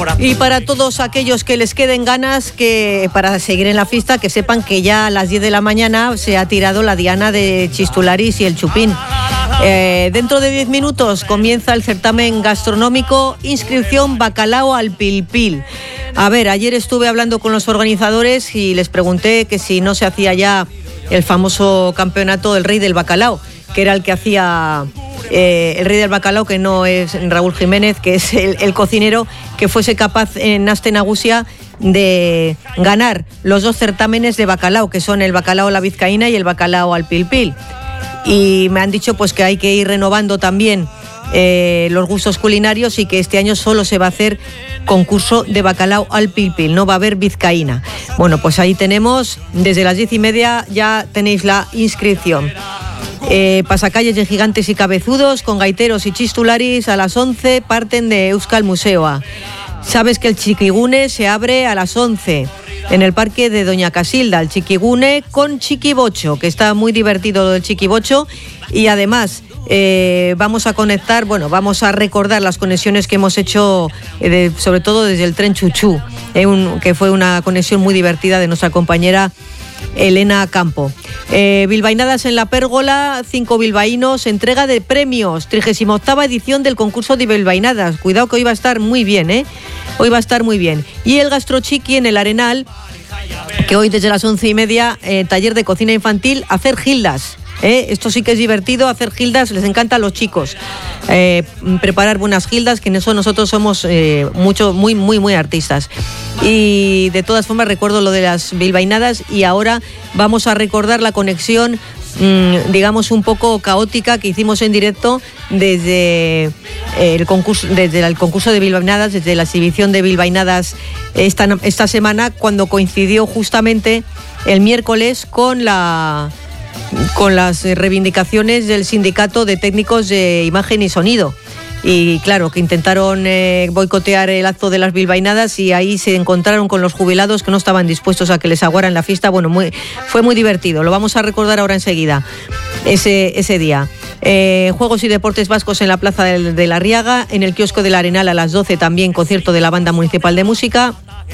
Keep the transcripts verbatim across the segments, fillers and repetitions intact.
Y para todos aquellos que les queden ganas que para seguir en la fiesta, que sepan que ya a las diez de la mañana se ha tirado la diana de Chistularis y el Chupín. Eh, dentro de diez minutos comienza el certamen gastronómico, inscripción bacalao al Pil Pil. A ver, ayer estuve hablando con los organizadores y les pregunté que si no se hacía ya el famoso campeonato del Rey del Bacalao, que era el que hacía eh, el Rey del Bacalao, que no es Raúl Jiménez, que es el, el cocinero que fuese capaz en Aste Nagusia de ganar los dos certámenes de bacalao, que son el bacalao a la vizcaína y el bacalao al Pil Pil. Y me han dicho pues que hay que ir renovando también eh, los gustos culinarios y que este año solo se va a hacer concurso de bacalao al Pil Pil, no va a haber vizcaína. Bueno, pues ahí tenemos, desde las diez y media ya tenéis la inscripción. Eh, pasacalles de gigantes y cabezudos con gaiteros y chistularis a las once parten de Euskal Museoa. Sabes que el Chiquigune se abre a las once en el parque de Doña Casilda, el Chiquigune con Chiquibocho, que está muy divertido lo del Chiquibocho, y además eh, vamos a conectar, bueno, vamos a recordar las conexiones que hemos hecho, eh, de, sobre todo desde el tren Chuchú, eh, un, que fue una conexión muy divertida de nuestra compañera Elena Campo. Eh, bilbainadas en la Pérgola, cinco bilbaínos, entrega de premios, trigésima octava edición del concurso de bilbainadas. Cuidado que hoy va a estar muy bien, ¿eh? Hoy va a estar muy bien. Y el Gastrochiqui en el Arenal, que hoy desde las once y media, eh, taller de cocina infantil, hacer gildas. ¿Eh? Esto sí que es divertido, hacer gildas, les encanta a los chicos. Eh, preparar buenas gildas, que en eso nosotros somos eh, mucho, muy, muy, muy artistas. Y de todas formas recuerdo lo de las bilbainadas y ahora vamos a recordar la conexión, mmm, digamos, un poco caótica que hicimos en directo desde el concurso, desde el concurso de bilbainadas, desde la exhibición de bilbainadas esta, esta semana, cuando coincidió justamente el miércoles con la... con las reivindicaciones del sindicato de técnicos de imagen y sonido. Y claro, que intentaron eh, boicotear el acto de las bilbainadas y ahí se encontraron con los jubilados que no estaban dispuestos a que les aguaran la fiesta. Bueno, muy, fue muy divertido, lo vamos a recordar ahora enseguida, ese, ese día. Eh, Juegos y Deportes Vascos en la Plaza de, de la Riaga, en el kiosco del Arenal a las doce también concierto de la Banda Municipal de Música.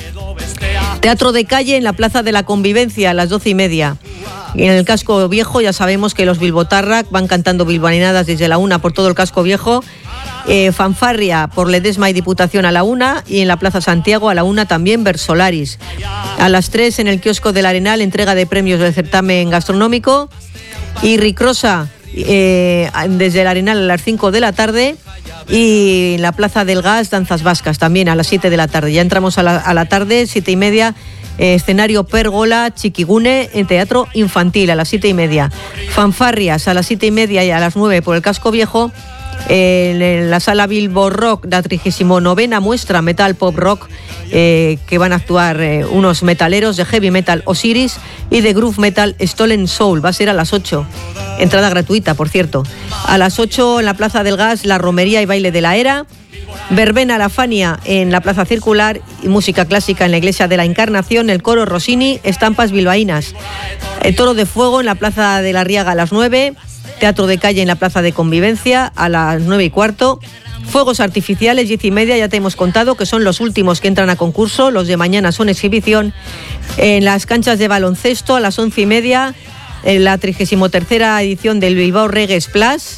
Teatro de calle en la Plaza de la Convivencia a las doce y media. Y en el casco viejo ya sabemos que los bilbotarrak van cantando bilbainadas desde la una por todo el casco viejo. Eh, fanfarria por Ledesma y Diputación a la una, y en la Plaza Santiago a la una también Versolaris. A las tres en el kiosco del Arenal, entrega de premios del certamen gastronómico. Y Ricrosa eh, desde el Arenal a las cinco de la tarde. Y en la Plaza del Gas, danzas vascas también a las siete de la tarde. Ya entramos a la, a la tarde, siete y media. Eh, escenario Pérgola, Chiquigune, en teatro infantil a las siete y media. Fanfarrias a las siete y media y a las nueve por el casco viejo. Eh, en la sala Bilbo Rock, la trigésima novena muestra Metal Pop Rock, eh, que van a actuar eh, unos metaleros de heavy metal Osiris y de groove metal Stolen Soul. Va a ser a las ocho. Entrada gratuita, por cierto. A las ocho en la Plaza del Gas, la romería y baile de la era. Verbena la Fania en la Plaza Circular y música clásica en la Iglesia de la Encarnación, el coro Rossini, estampas bilbaínas. El Toro de Fuego en la Plaza de la Riaga a las nueve, teatro de calle en la Plaza de Convivencia a las nueve y cuarto, fuegos artificiales diez y media, ya te hemos contado que son los últimos que entran a concurso, los de mañana son exhibición. En las canchas de baloncesto a las once y media, en la trigésima tercera edición del Bilbao Reggae Splash,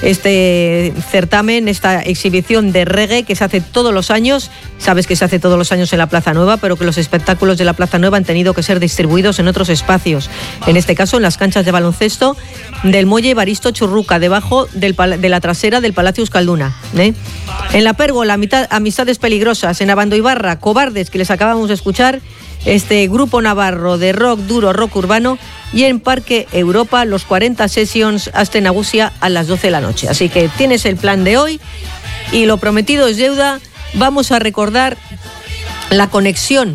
este certamen, esta exhibición de reggae que se hace todos los años. Sabes que se hace todos los años en la Plaza Nueva, pero que los espectáculos de la Plaza Nueva han tenido que ser distribuidos en otros espacios. En este caso, en las canchas de baloncesto del Muelle Baristo Churruca, debajo del, de la trasera del Palacio Euskalduna. ¿eh? En la Pérgola, mitad, Amistades Peligrosas. En Abandoibarra, Cobardes, que les acabamos de escuchar, este grupo navarro de rock duro, rock urbano. Y en Parque Europa, los cuarenta Sessions Aste Nagusia a las doce de la noche. Así que tienes el plan de hoy y lo prometido es deuda. Vamos a recordar la conexión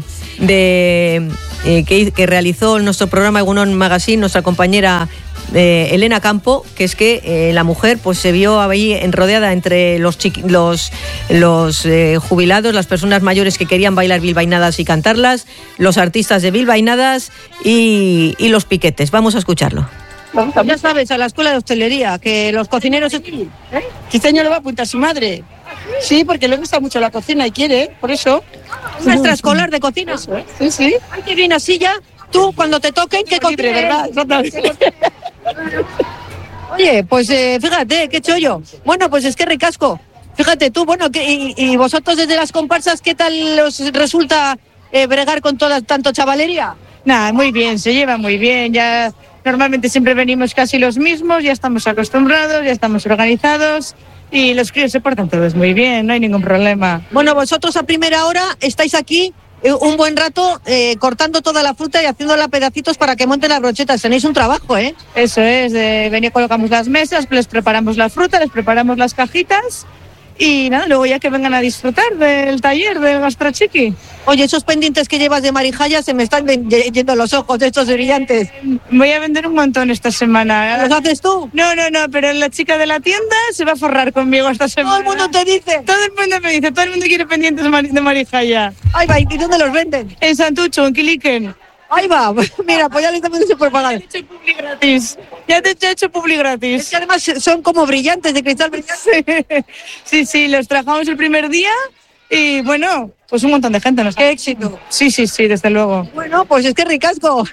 de eh, que, que realizó nuestro programa Egunon Magazine, nuestra compañera eh, Elena Campo, que es que eh, la mujer pues se vio ahí enrodeada entre los, chiqui, los, los eh, jubilados, las personas mayores que querían bailar bilbainadas y cantarlas, los artistas de bilbainadas y, y los piquetes. Vamos a escucharlo. Ya sabes, a la escuela de hostelería, que los cocineros... ¿Eh? Quisteño le va a apuntar a su madre. Sí, porque le gusta mucho la cocina y quiere, por eso. Una extraescolar de cocina. Eso, ¿eh? Sí, sí. Ay, qué bien, así ya. Tú, cuando te toquen, que Libre, ¿verdad? Oye, pues eh, fíjate, qué chollo. Bueno, pues es que ricasco. Fíjate tú, bueno, que, y, y vosotros desde las comparsas, ¿qué tal os resulta eh, bregar con toda tanto chavalería? Nada, muy bien, se lleva muy bien. Ya normalmente siempre venimos casi los mismos, ya estamos acostumbrados, ya estamos organizados y los críos se portan todos muy bien, no hay ningún problema. Bueno, vosotros a primera hora estáis aquí eh, un buen rato eh, cortando toda la fruta y haciéndola pedacitos para que monten las brochetas. Tenéis un trabajo, ¿eh? Eso es, de venir, colocamos las mesas, les preparamos la fruta, les preparamos las cajitas y nada, luego ya que vengan a disfrutar del taller del gastrochiqui. Oye, esos pendientes que llevas de Marijaya se me están yendo los ojos, estos brillantes. Voy a vender un montón esta semana. ¿Los haces tú? No, no, no, pero la chica de la tienda se va a forrar conmigo esta semana. Todo el mundo te dice. Todo el mundo me dice, todo el mundo quiere pendientes de Marijaya. Ay, va, ¿y dónde los venden? En Santucho, en Quiliquen. Ahí va, mira, pues ya le estamos haciendo propaganda. Ya te he hecho publi gratis. Ya te he hecho publi gratis. Es que además son como brillantes, de cristal brillante. Sí, sí, los trabajamos el primer día y bueno, pues un montón de gente nos. ¡Qué éxito! Sí, sí, sí, desde luego. Bueno, pues es que ricasco.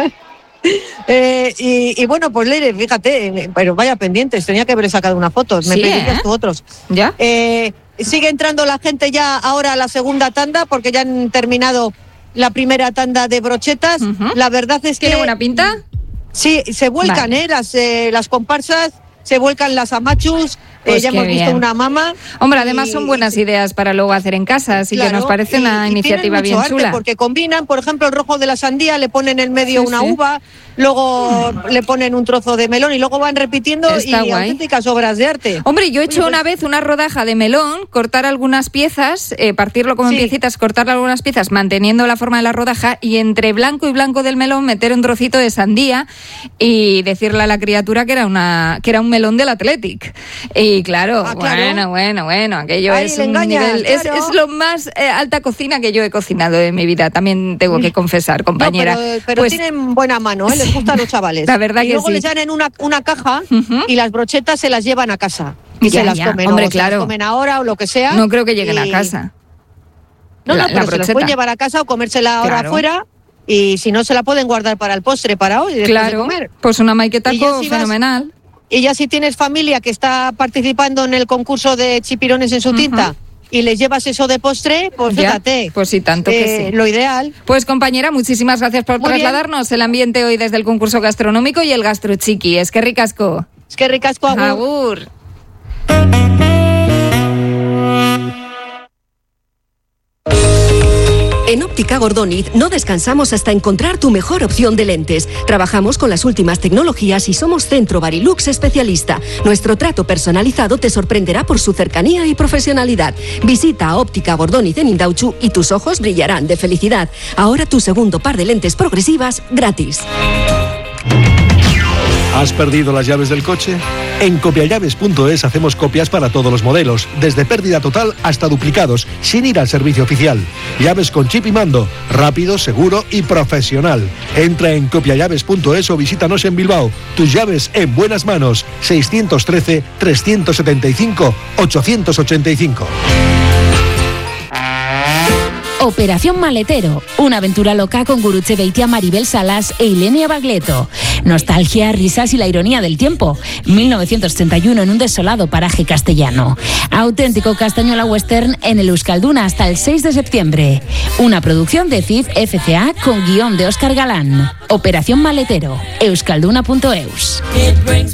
eh, y, y bueno, pues Leire, fíjate, pero vaya pendientes, tenía que haber sacado una foto. Me Sí, pedirías ¿eh? tú otros. ¿Ya? Eh, sigue entrando la gente ya ahora a la segunda tanda porque ya han terminado la primera tanda de brochetas. Uh-huh. La verdad es que... ¿Tiene buena pinta? Sí, se vuelcan, Vale. ¿eh? Las, eh, las comparsas, se vuelcan las amachus, Pues eh, ya qué hemos visto bien. una mama. Hombre, además y- son buenas ideas para luego hacer en casa, así Claro, que nos parece una y- y iniciativa tienen mucho bien arte chula. porque combinan, por ejemplo, el rojo de la sandía, le ponen en medio Sí, una sí. uva, luego le ponen un trozo de melón y luego van repitiendo Está y guay. auténticas obras de arte. Hombre, yo he hecho Oye, una pues- vez una rodaja de melón, cortar algunas piezas, eh, partirlo como Sí. en piecitas, cortar algunas piezas, manteniendo la forma de la rodaja y entre blanco y blanco del melón meter un trocito de sandía y decirle a la criatura que era una que era un melón del Athletic. Y claro, Ah, claro. bueno, bueno, bueno, aquello Ahí es le un engañas, nivel, es, claro. es lo más eh, alta cocina que yo he cocinado en mi vida, también tengo que confesar, No, compañera. pero pero Pues, tienen buena mano, ¿eh? Les gusta a los chavales. La verdad y que luego sí. les dan en una, una caja Ujú. y las brochetas se las llevan a casa. Y Ya, se las ya. comen, Hombre, o se las claro. comen ahora o lo que sea. no creo que lleguen y- a casa. No, la- no, la pero se las brocheta. pueden llevar a casa o comérsela ahora Claro. afuera y si no se la pueden guardar para el postre, para hoy, después de Claro, comer. pues una Y ya maiquetaco si vas- fenomenal. Y ya si tienes familia que está participando en el concurso de chipirones en su Ujú. tinta y les llevas eso de postre, pues Ya, fíjate. pues sí, tanto que eh, sí. Lo ideal. Pues compañera, muchísimas gracias por Muy bien. trasladarnos el ambiente hoy desde el concurso gastronómico y el gastrochiqui. Es que ricasco. Es que ricasco agur. Agur. En Óptica Gordoniz no descansamos hasta encontrar tu mejor opción de lentes. Trabajamos con las últimas tecnologías y somos Centro Barilux especialista. Nuestro trato personalizado te sorprenderá por su cercanía y profesionalidad. Visita a Óptica Gordoniz en Indauchu y tus ojos brillarán de felicidad. Ahora tu segundo par de lentes progresivas gratis. ¿Has perdido las llaves del coche? En copiallaves punto es hacemos copias para todos los modelos, desde pérdida total hasta duplicados, sin ir al servicio oficial. Llaves con chip y mando, rápido, seguro y profesional. Entra en copiallaves punto es o visítanos en Bilbao. Tus llaves en buenas manos. seiscientos trece, trescientos setenta y cinco, ochocientos ochenta y cinco. Operación Maletero, una aventura loca con Gurutze Beitia, Maribel Salas e Ilenia Bagleto. Nostalgia, risas y la ironía del tiempo. mil novecientos setenta y uno en un desolado paraje castellano. Auténtico castañuela western en el Euskalduna hasta el seis de septiembre. Una producción de C I F F C A con guión de Óscar Galán. Operación Maletero, euskalduna punto eus.